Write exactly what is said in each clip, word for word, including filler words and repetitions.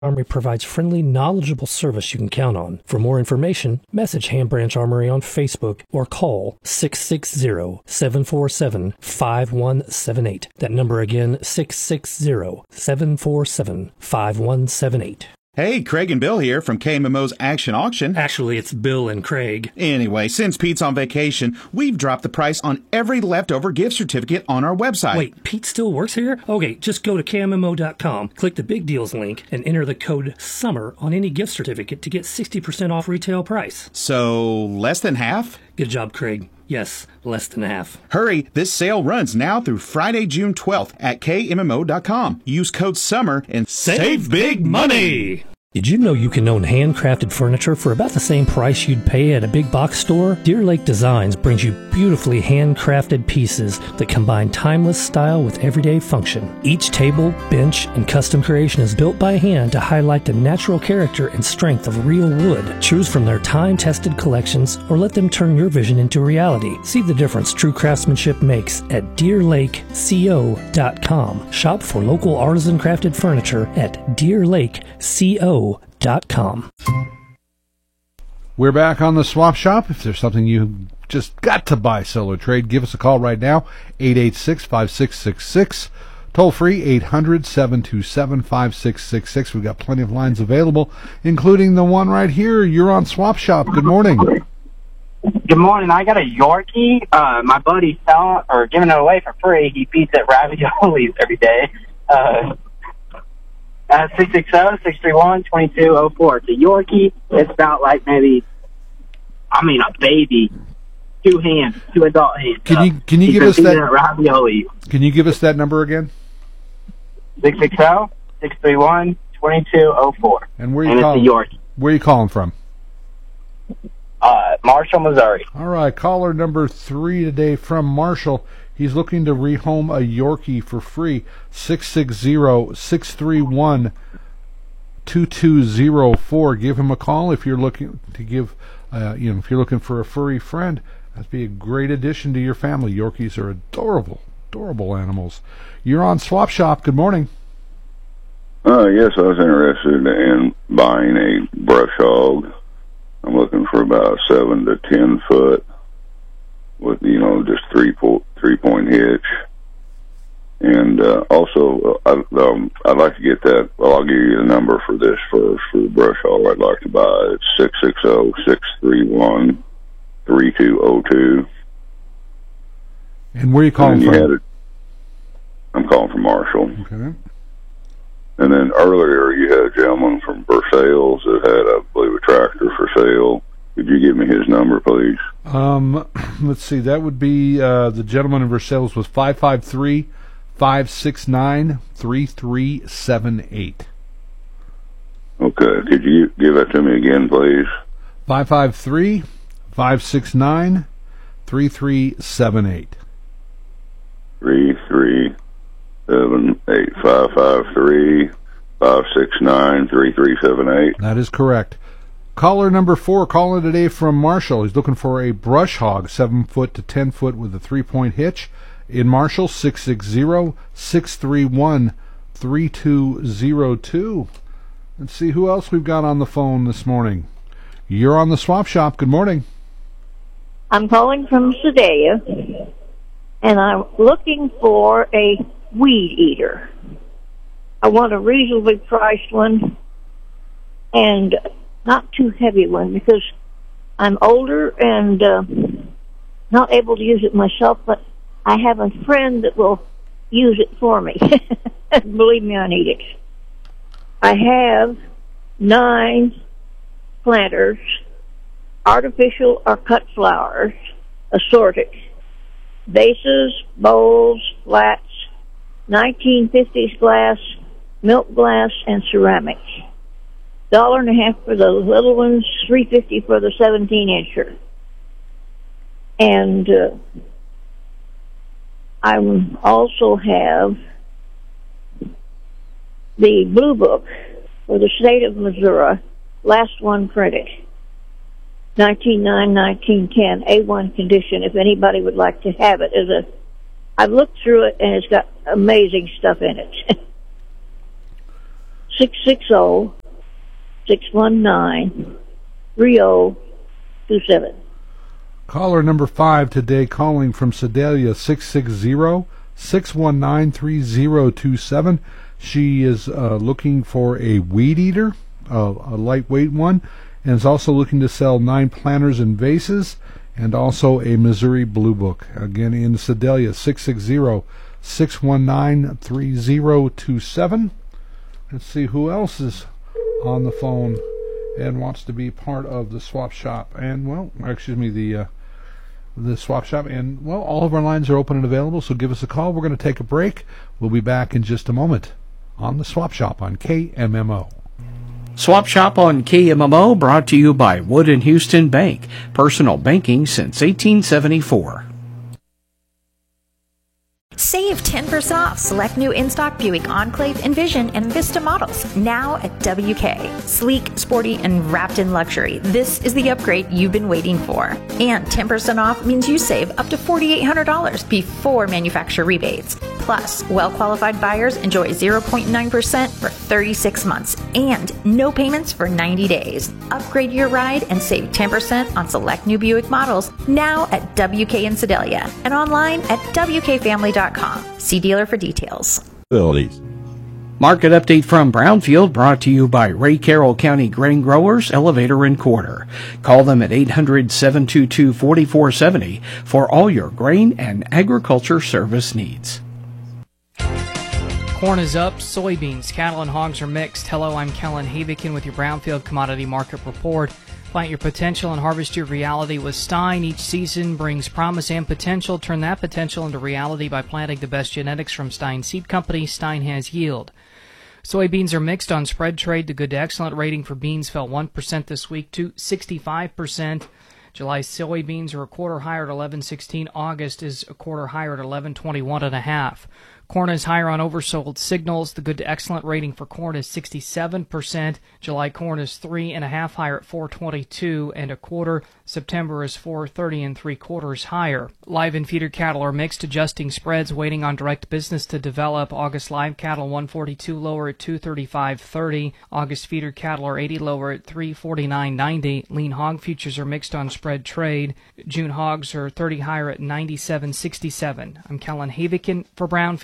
Armory provides friendly, knowledgeable service you can count on. For more information, message Ham Branch Armory on Facebook or call six six zero, seven four seven, five one seven eight. That number again, six six zero, seven four seven, five one seven eight. Hey, Craig and Bill here from K M M O's Action Auction. Actually, it's Bill and Craig. Anyway, since Pete's on vacation, we've dropped the price on every leftover gift certificate on our website. Wait, Pete still works here? Okay, just go to K M M O dot com, click the Big Deals link, and enter the code SUMMER on any gift certificate to get sixty percent off retail price. So, less than half? Good job, Craig. Yes, less than half. Hurry, this sale runs now through Friday, June twelfth at K M M O dot com. Use code SUMMER and save, save big money! Did you know you can own handcrafted furniture for about the same price you'd pay at a big box store? Deer Lake Designs brings you beautifully handcrafted pieces that combine timeless style with everyday function. Each table, bench, and custom creation is built by hand to highlight the natural character and strength of real wood. Choose from their time-tested collections or let them turn your vision into reality. See the difference true craftsmanship makes at deer lake co dot com. Shop for local artisan crafted furniture at deer lake co dot com. We're back on the Swap Shop. If there's something you just got to buy, sell, or trade, give us a call right now, eight eight six, five six six six. Toll free, eight hundred, seven two seven, five six six six. We've got plenty of lines available, including the one right here. You're on Swap Shop. Good morning. Good morning. I got a Yorkie. Uh, my buddy's selling or giving it away for free. He feeds it raviolis every day. Uh, Uh, six six zero, six three one, two two zero four. It's a Yorkie. It's about like maybe, I mean, a baby. Two hands, two adult hands. Can you can you He's give us that ravioli? Can you give us that number again? six six zero, six three one, two two zero four. And where are you and calling? It's a Yorkie. Where are you calling from? Uh, Marshall, Missouri. All right, caller number three today from Marshall. He's looking to rehome a Yorkie for free. six six zero, six three one, two two zero four. Give him a call if you're looking to give, uh, you know, if you're looking for a furry friend. That'd be a great addition to your family. Yorkies are adorable, adorable animals. You're on Swap Shop. Good morning. Uh, yes, I was interested in buying a brush hog. I'm looking for about seven to ten foot with, you know, just three po- three point hitch. And uh, also, uh, I, um, I'd like to get that. Well, I'll give you the number for this first for the brush hog I'd like to buy. It's six six zero, six three one, three two zero two. And where are you calling you from? Had it, I'm calling from Marshall. Okay. And then earlier you had a gentleman from Versailles that had, I believe, a tractor for sale. Could you give me his number, please? Um, let's see. That would be uh, the gentleman in Versailles was five five three, five six nine, three three seven eight. Okay. Could you give that to me again, please? five five three, five six nine, three three seven eight. Three three seven eight. Five five three, five six nine, three three seven eight. That is correct. Caller number four, calling today from Marshall. He's looking for a brush hog, seven foot to ten foot with a three point hitch. In Marshall, six six zero, six three one, three two zero two. Let's see who else we've got on the phone this morning. You're on the Swap Shop. Good morning. I'm calling from Sedalia, and I'm looking for a weed eater. I want a reasonably priced one and not too heavy one because I'm older and uh, not able to use it myself, but I have a friend that will use it for me. Believe me, I need it. I have nine planters, artificial or cut flowers, assorted, vases, bowls, flats, nineteen fifties glass, milk glass, and ceramic. Dollar and a half for the little ones, three fifty for the seventeen incher. And uh, I also have the Blue Book for the state of Missouri, last one printed, nineteen nine, nineteen ten, A one condition. If anybody would like to have it, as a, I've looked through it and it's got amazing stuff in it. six six zero, six one nine, three zero two seven. Caller number five today calling from Sedalia, six six zero, six one nine, three zero two seven. She is uh, looking for a weed eater, uh, a lightweight one, and is also looking to sell nine planters and vases, and also a Missouri Blue Book. Again, in Sedalia, six six zero, six one nine, three zero two seven. Let's see who else is on the phone and wants to be part of the swap shop. And, well, excuse me, the uh, the swap shop. And, well, all of our lines are open and available, so give us a call. We're going to take a break. We'll be back in just a moment on the swap shop on K M M O. Swap Shop on K M M O, brought to you by Wood and Houston Bank. Personal banking since eighteen seventy-four. Save ten percent off select new in-stock Buick Enclave, Envision, and Vista models now at W K. Sleek, sporty, and wrapped in luxury. This is the upgrade you've been waiting for. And ten percent off means you save up to four thousand eight hundred dollars before manufacturer rebates. Plus, well-qualified buyers enjoy zero point nine percent for thirty-six months and no payments for ninety days. Upgrade your ride and save ten percent on select new Buick models now at W K in Sedalia and online at W K family dot com. See dealer for details. Market update from Brownfield, brought to you by Ray Carroll County Grain Growers, Elevator and Quarter. Call them at eight hundred, seven two two, four four seven zero for all your grain and agriculture service needs. Corn is up, soybeans, cattle, and hogs are mixed. Hello, I'm Kellen Havikin with your Brownfield Commodity Market Report. Plant your potential and harvest your reality with Stein. Each season brings promise and potential. Turn that potential into reality by planting the best genetics from Stein Seed Company. Stein has yield. Soybeans are mixed on spread trade. The good to excellent rating for beans fell one percent this week to sixty-five percent. July soybeans are a quarter higher at eleven sixteen. August is a quarter higher at eleven twenty-one and a half. Corn is higher on oversold signals. The good to excellent rating for corn is sixty-seven percent. July corn is three and a half higher at four twenty-two and a quarter. September is four thirty and three quarters higher. Live and feeder cattle are mixed, adjusting spreads, waiting on direct business to develop. August live cattle one forty-two lower at two thirty-five thirty. August feeder cattle are eighty lower at three forty-nine ninety. Lean hog futures are mixed on spread trade. June hogs are thirty higher at ninety-seven sixty-seven. I'm Kellen Havikin for Brownfield.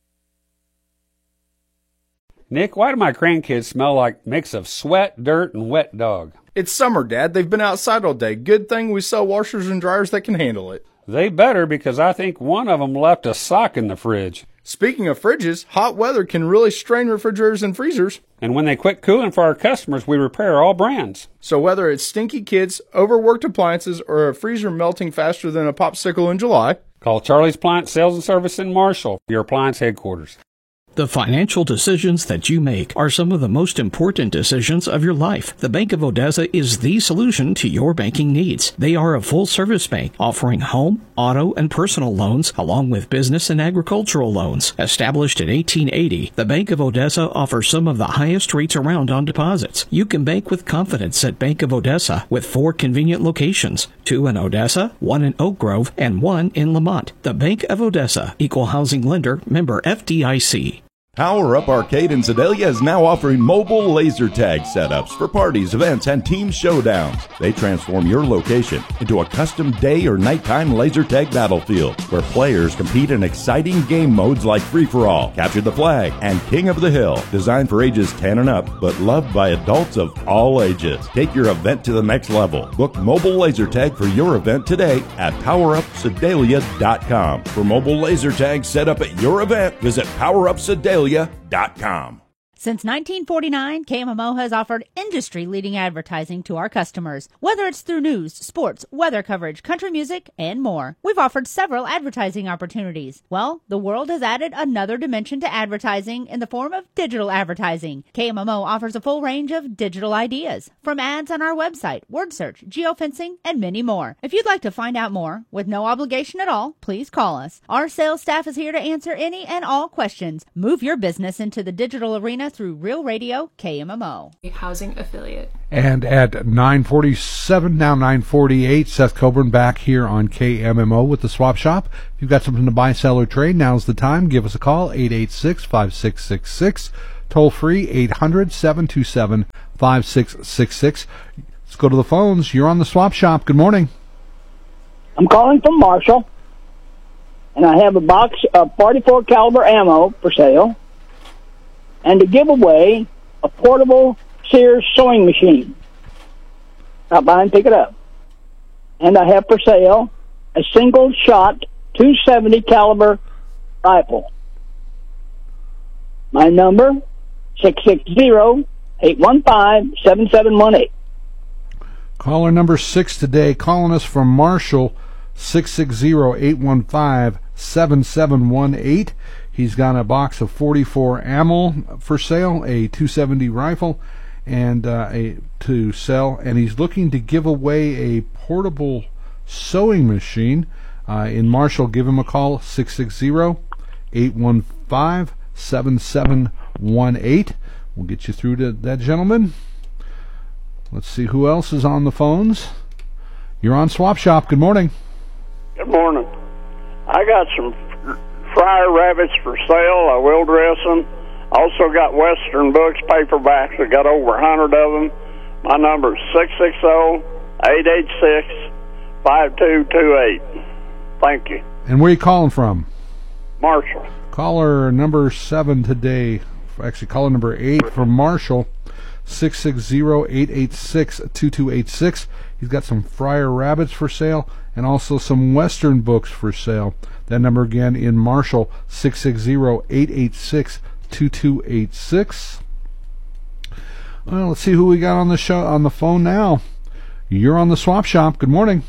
Nick, why do my grandkids smell like mix of sweat, dirt, and wet dog? It's summer, Dad. They've been outside all day. Good thing we sell washers and dryers that can handle it. They better, because I think one of them left a sock in the fridge. Speaking of fridges, hot weather can really strain refrigerators and freezers. And when they quit cooling for our customers, we repair all brands. So whether it's stinky kids, overworked appliances, or a freezer melting faster than a popsicle in July, call Charlie's Appliance Sales and Service in Marshall, your appliance headquarters. The financial decisions that you make are some of the most important decisions of your life. The Bank of Odessa is the solution to your banking needs. They are a full-service bank offering home, auto, and personal loans, along with business and agricultural loans. Established in eighteen eighty, the Bank of Odessa offers some of the highest rates around on deposits. You can bank with confidence at Bank of Odessa with four convenient locations, two in Odessa, one in Oak Grove, and one in Lamont. The Bank of Odessa, Equal Housing Lender, member F D I C. Power Up Arcade in Sedalia is now offering mobile laser tag setups for parties, events, and team showdowns. They transform your location into a custom day or nighttime laser tag battlefield where players compete in exciting game modes like Free-for-All, Capture the Flag, and King of the Hill. Designed for ages ten and up, but loved by adults of all ages. Take your event to the next level. Book mobile laser tag for your event today at power up sedalia dot com. For mobile laser tag set up at your event, visit power up sedalia dot com. Since nineteen forty-nine, K M M O has offered industry-leading advertising to our customers, whether it's through news, sports, weather coverage, country music, and more. We've offered several advertising opportunities. Well, the world has added another dimension to advertising in the form of digital advertising. K M M O offers a full range of digital ideas, from ads on our website, word search, geofencing, and many more. If you'd like to find out more, with no obligation at all, please call us. Our sales staff is here to answer any and all questions. Move your business into the digital arena through Real Radio K M M O. Housing affiliate. And at nine forty-seven, now nine forty-eight, Seth Coburn back here on K M M O with the Swap Shop. If you've got something to buy, sell, or trade, now's the time. Give us a call, eight eight six, five six six six. Toll free, eight hundred, seven two seven, five six six six. Let's go to the phones. You're on the Swap Shop. Good morning. I'm calling from Marshall, and I have a box of forty-four caliber ammo for sale, and to give away a portable Sears sewing machine. Stop by and pick it up. And I have for sale a single-shot two seventy caliber rifle. My number, six six zero, eight one five, seven seven one eight. Caller number six today, calling us from Marshall, six six zero, eight one five, seven seven one eight. He's got a box of forty-four ammo for sale, a two seventy rifle, and uh, a to sell, and he's looking to give away a portable sewing machine. Uh, in Marshall, give him a call, six six zero, eight one five, seven seven one eight. We'll get you through to that gentleman. Let's see who else is on the phones. You're on Swap Shop. Good morning. Good morning. I got some fryer rabbits for sale. I will dress them. Also got Western books, paperbacks. I got over a hundred of them. My number is six six zero, eight eight six, five two two eight. Thank you. And where are you calling from? Marshall. Caller number seven today, actually caller number eight from Marshall, six six zero, eight eight six, two two eight six. He's got some Friar Rabbits for sale and also some Western books for sale. That number again in Marshall, six six zero, eight eight six, two two eight six. Well, let's see who we got on the show on the phone now. You're on the Swap Shop. Good morning.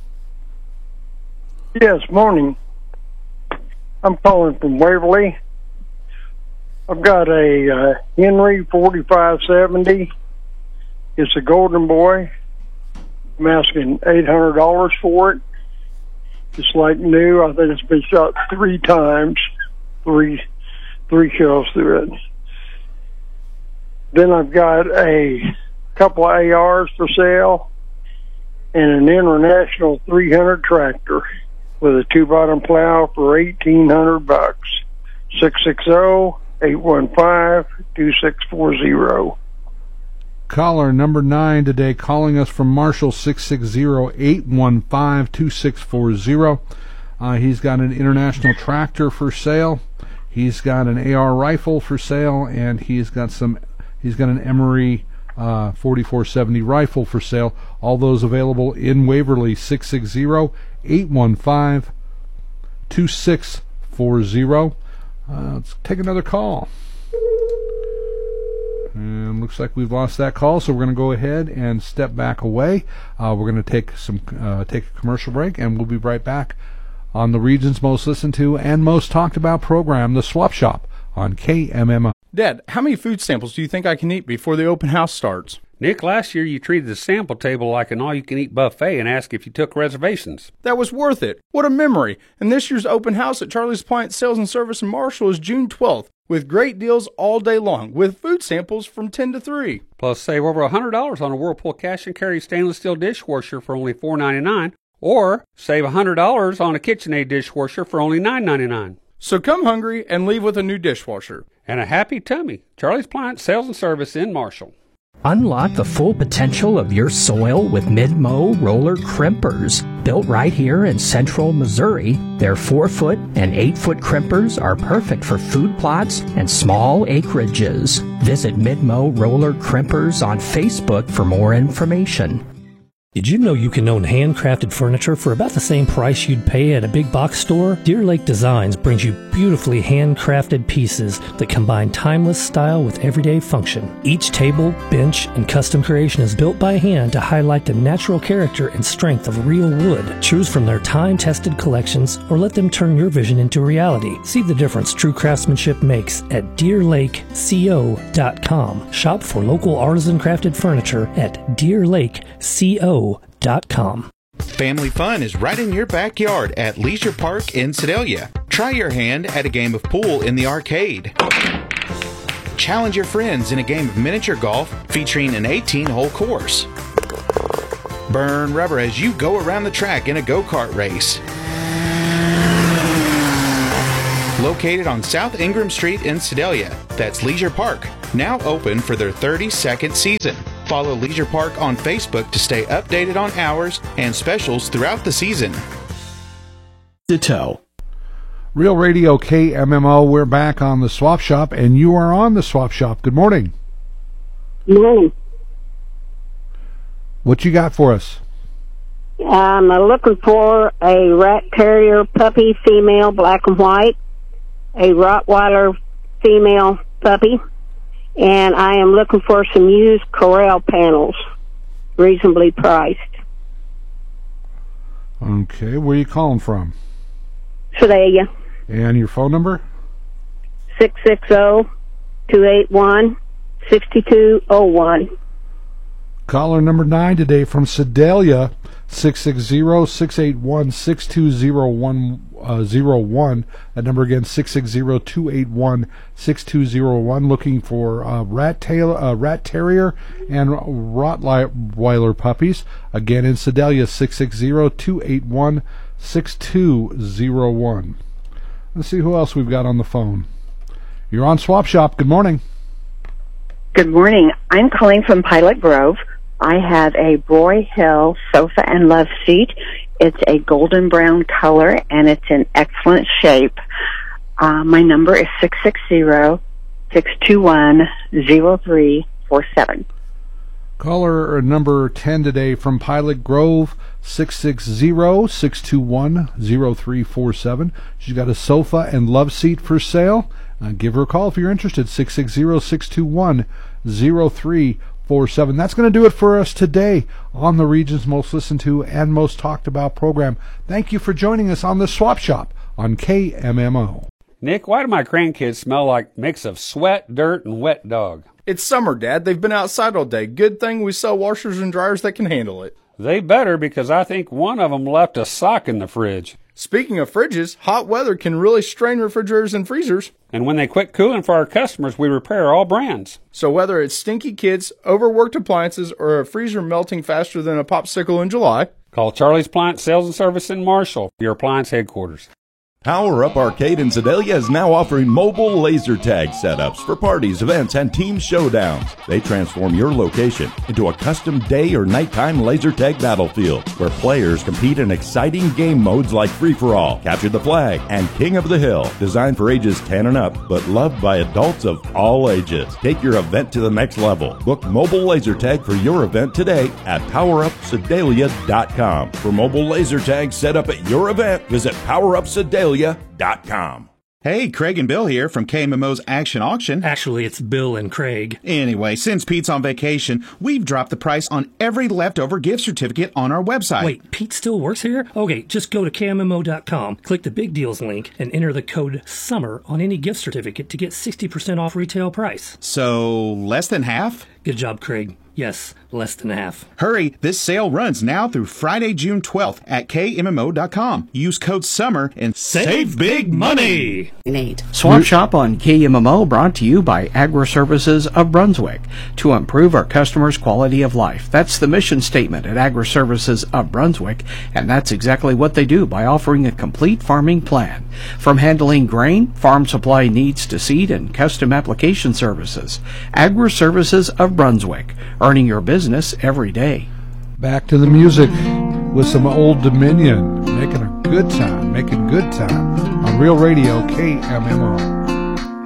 Yes, morning. I'm calling from Waverly. I've got a uh, Henry forty-five seventy. It's a Golden Boy. I'm asking eight hundred dollars for it. It's like new. I think it's been shot three times, three three shells through it. Then I've got a couple of A Rs for sale and an International three hundred tractor with a two-bottom plow for eighteen hundred bucks. six six zero, eight one five, two six four zero. Caller number nine today, calling us from Marshall, six six zero, eight one five, two six four zero. Uh, he's got an International tractor for sale. He's got an A R rifle for sale, and he's got some. He's got an Emery uh, forty-four seventy rifle for sale. All those available in Waverly, six six zero, eight one five, two six four zero. Uh, let's take another call. And looks like we've lost that call, so we're going to go ahead and step back away. Uh, we're going to take some uh, take a commercial break, and we'll be right back on the region's most listened to and most talked about program, The Swap Shop, on K M M O. Dad, how many food samples do you think I can eat before the open house starts? Nick, last year you treated the sample table like an all-you-can-eat buffet and asked if you took reservations. That was worth it. What a memory. And this year's open house at Charlie's Appliance Sales and Service in Marshall is June twelfth, with great deals all day long, with food samples from ten to three. Plus, save over one hundred dollars on a Whirlpool cash and carry stainless steel dishwasher for only four ninety-nine, or save one hundred dollars on a KitchenAid dishwasher for only nine ninety-nine. So come hungry and leave with a new dishwasher. And a happy tummy. Charlie's Appliance Sales and Service in Marshall. Unlock the full potential of your soil with Mid-Mow roller crimpers. Built right here in central Missouri, their four-foot and eight-foot crimpers are perfect for food plots and small acreages. Visit Mid-Mow roller crimpers on Facebook for more information. Did you know you can own handcrafted furniture for about the same price you'd pay at a big box store? Deer Lake Designs brings you beautifully handcrafted pieces that combine timeless style with everyday function. Each table, bench, and custom creation is built by hand to highlight the natural character and strength of real wood. Choose from their time-tested collections or let them turn your vision into reality. See the difference true craftsmanship makes at deer lake co dot com. Shop for local artisan crafted furniture at deer lake co dot com. Family fun is right in your backyard at Leisure Park in Sedalia. Try your hand at a game of pool in the arcade. Challenge your friends in a game of miniature golf featuring an eighteen-hole course. Burn rubber as you go around the track in a go-kart race. located on South Ingram Street in Sedalia. That's Leisure Park, now open for their thirty-second season. Follow Leisure Park on Facebook to stay updated on hours and specials throughout the season. Ditto. Real Radio K M M O, we're back on the Swap Shop, and you are on the Swap Shop. Good morning. Good morning. What you got for us? I'm uh, looking for a rat terrier puppy, female, black and white, a Rottweiler female puppy, and I am looking for some used corral panels, reasonably priced. Okay, where are you calling from? Sedalia. And your phone number? six six zero, two eight one, six two zero one. Caller number nine today from Sedalia, six six zero, six eight one, six two zero one. Uh, zero one. That number again, six six zero, two eight one, six two zero one. Looking for uh, rat tail, uh, rat terrier and Rottweiler puppies. Again in Sedalia, six six zero, two eight one, six two zero one. Let's see who else we've got on the phone. You're on Swap Shop. Good morning. Good morning. I'm calling from Pilot Grove. I have a Broyhill sofa and love seat. It's a golden brown color, and it's in excellent shape. Uh, my number is six six zero, six two one, zero three four seven. Caller number ten today from Pilot Grove, six six zero, six two one, zero three four seven. She's got a sofa and love seat for sale. Uh, give her a call if you're interested, six six zero, six two one, zero three four seven. That's going to do it for us today on the region's most listened to and most talked about program. Thank you for joining us on the Swap Shop on K M M O. Nick, why do my grandkids smell like a mix of sweat, dirt, and wet dog? It's summer, Dad. They've been outside all day. Good thing we sell washers and dryers that can handle it. They better, because I think one of them left a sock in the fridge. Speaking of fridges, hot weather can really strain refrigerators and freezers. And when they quit cooling for our customers, we repair all brands. So whether it's stinky kids, overworked appliances, or a freezer melting faster than a popsicle in July, call Charlie's Appliance Sales and Service in Marshall, your appliance headquarters. Power Up Arcade in Sedalia is now offering mobile laser tag setups for parties, events, and team showdowns. They transform your location into a custom day or nighttime laser tag battlefield where players compete in exciting game modes like Free-for-All, Capture the Flag, and King of the Hill. Designed for ages ten and up, but loved by adults of all ages. Take your event to the next level. Book mobile laser tag for your event today at power up sedalia dot com. For mobile laser tag set up at your event, visit power up sedalia dot com. Hey, Craig and Bill here from K M M O's Action Auction. Actually, it's Bill and Craig. Anyway, since Pete's on vacation, we've dropped the price on every leftover gift certificate on our website. Wait, Pete still works here? Okay, just go to K M M O dot com, click the Big Deals link, and enter the code SUMMER on any gift certificate to get sixty percent off retail price. So, less than half? Good job, Craig. Yes, less than half. Hurry, this sale runs now through Friday, June twelfth at K M M O dot com. Use code SUMMER and save, save big money. Nate. Swap Shop on K M M O brought to you by Agri Services of Brunswick to improve our customers' quality of life. That's the mission statement at Agri Services of Brunswick, and that's exactly what they do by offering a complete farming plan. From handling grain, farm supply needs to seed and custom application services. Agri Services of Brunswick, earning your business every day. Back to the music with some Old Dominion, making a good time, making good time on Real Radio K M M O.